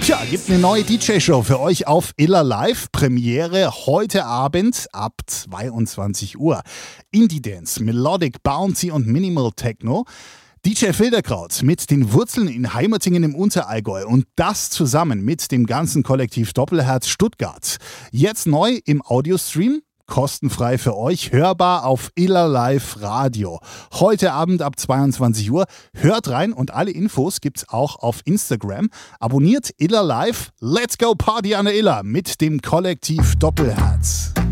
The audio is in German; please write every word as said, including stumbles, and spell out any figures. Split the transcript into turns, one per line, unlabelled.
Tja, gibt eine neue D J-Show für euch auf Iller Live. Premiere heute Abend ab zweiundzwanzig Uhr. Indie Dance, Melodic, Bouncy und Minimal Techno. D J Filderkraut mit den Wurzeln in Heimertingen im Unterallgäu und das zusammen mit dem ganzen Kollektiv Doppelherz Stuttgart. Jetzt neu im Audiostream. Kostenfrei für euch, hörbar auf Iller Live Radio. Heute Abend ab zweiundzwanzig Uhr. Hört rein und alle Infos gibt's auch auf Instagram. Abonniert Iller Live. Let's go Party an der Iller mit dem Kollektiv Doppelherz.